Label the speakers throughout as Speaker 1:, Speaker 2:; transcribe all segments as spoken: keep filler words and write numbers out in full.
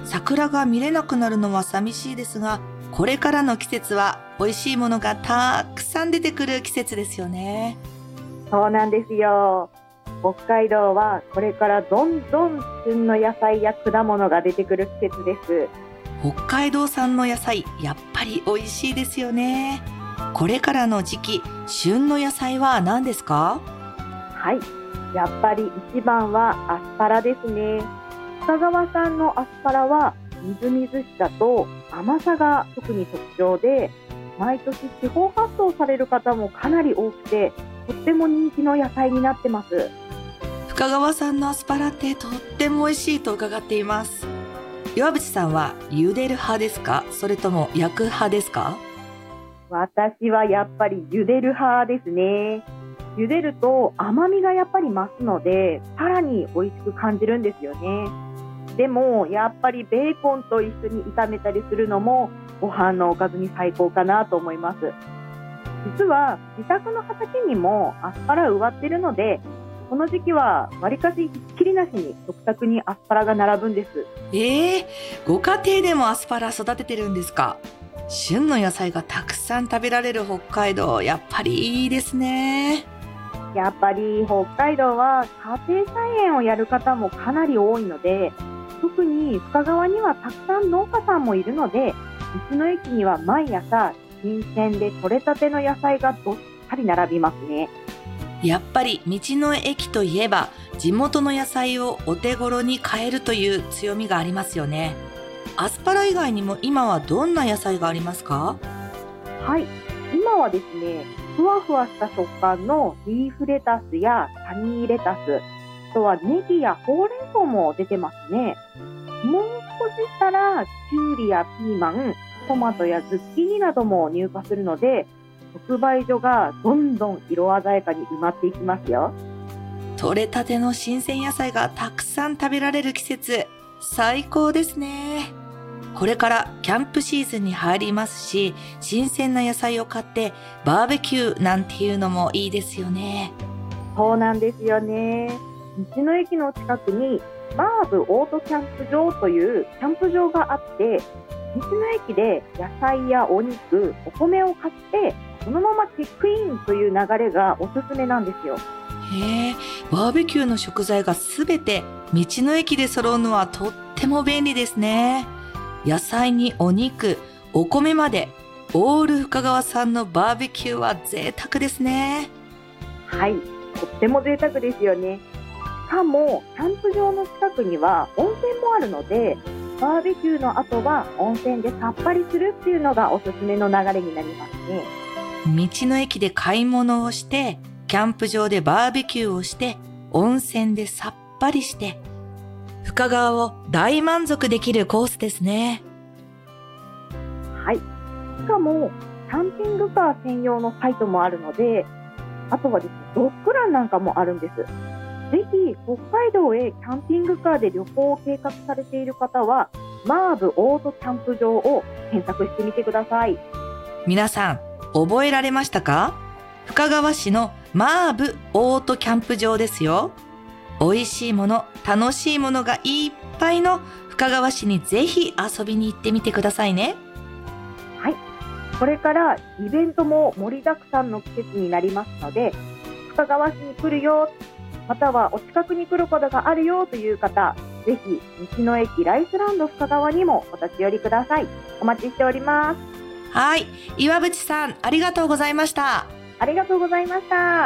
Speaker 1: 桜が見れなくなるのは寂しいですが、これからの季節は美味しいものがたくさん出てくる季節ですよね。
Speaker 2: そうなんですよ。北海道はこれからどんどん旬の野菜や果物が出てくる季節です。
Speaker 1: 北海道産の野菜、やっぱり美味しいですよね。これからの時期、旬の野菜は何ですか？
Speaker 2: はい、やっぱり一番はアスパラですね。深川産のアスパラはみずみずしさと甘さが特に特徴で、毎年地方発送される方もかなり多くて、とっても人気の野菜になってます。
Speaker 1: 深川産のアスパラってとっても美味しいと伺っています。岩渕さんは茹でる派ですか、それとも焼く派ですか？
Speaker 2: 私はやっぱり茹でる派ですね。茹でると甘みがやっぱり増すので、さらに美味しく感じるんですよね。でもやっぱりベーコンと一緒に炒めたりするのもご飯のおかずに最高かなと思います。実は自宅の畑にもアスパラ植わってるので、この時期はわりかしひっきりなしに食卓にアスパラが並ぶんです。
Speaker 1: えー、ご家庭でもアスパラ育ててるんですか？旬の野菜がたくさん食べられる北海道、やっぱりいいですね。
Speaker 2: やっぱり北海道は家庭菜園をやる方もかなり多いので、特に深川にはたくさん農家さんもいるので、道の駅には毎朝新鮮で採れたての野菜がどっさり並びますね。
Speaker 1: やっぱり道の駅といえば地元の野菜をお手頃に買えるという強みがありますよね。アスパラ以外にも今はどんな野菜がありますか？
Speaker 2: はい、今はですね、ふわふわした食感のリーフレタスやサニーレタス、あとはネギやほうれん草も出てますね。もう少ししたらキュウリやピーマン、トマトやズッキーニなども入荷するので、直売所がどんどん色鮮やかに埋まっていきますよ。
Speaker 1: 採れたての新鮮野菜がたくさん食べられる季節、最高ですね。これからキャンプシーズンに入りますし、新鮮な野菜を買ってバーベキューなんていうのもいいですよね。
Speaker 2: そうなんですよね。道の駅の近くにバーブオートキャンプ場というキャンプ場があって、道の駅で野菜やお肉、お米を買ってそのままチェックインという流れがおすすめなんですよ。
Speaker 1: へえ、バーベキューの食材がすべて道の駅で揃うのはとっても便利ですね。野菜にお肉、お米まで、オール深川産のバーベキューは贅沢ですね。
Speaker 2: はい、とっても贅沢ですよね。しかもキャンプ場の近くには温泉もあるので、バーベキューの後は温泉でさっぱりするっていうのがおすすめの流れになりますね。
Speaker 1: 道の駅で買い物をして、キャンプ場でバーベキューをして、温泉でさっぱりして、深川を大満足できるコースですね。
Speaker 2: はい。しかもキャンピングカー専用のサイトもあるので、あとはですね、ドッグランなんかもあるんです。ぜひ北海道へキャンピングカーで旅行を計画されている方は、マーブオートキャンプ場を検索してみてください。
Speaker 1: 皆さん、覚えられましたか？深川市のマーブオートキャンプ場ですよ。美味しいもの、楽しいものがいっぱいの深川市にぜひ遊びに行ってみてくださいね。
Speaker 2: はい。これからイベントも盛りだくさんの季節になりますので、深川市に来るよ、またはお近くに来ることがあるよという方、ぜひ道の駅ライスランド深川にもお立ち寄りください。お待ちしております。
Speaker 1: はい。岩渕さん、ありがとうございました。
Speaker 2: ありがとうございました。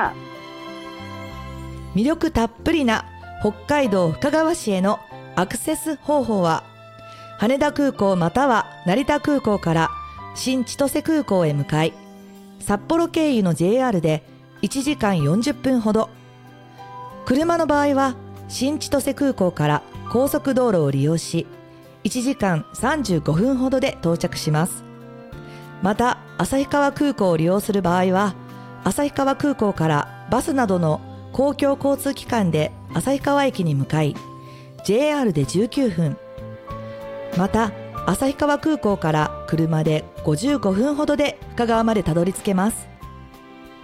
Speaker 1: 魅力たっぷりな北海道深川市へのアクセス方法は、羽田空港または成田空港から新千歳空港へ向かい、札幌経由の ジェイアール でいちじかんよんじゅっぷんほど、車の場合は新千歳空港から高速道路を利用し、いちじかんさんじゅうごふんほどで到着します。また、旭川空港を利用する場合は、旭川空港からバスなどの公共交通機関で旭川駅に向かい、ジェイアール でじゅうきゅうふん、また旭川空港から車でごじゅうごふんほどで深川までたどり着けます。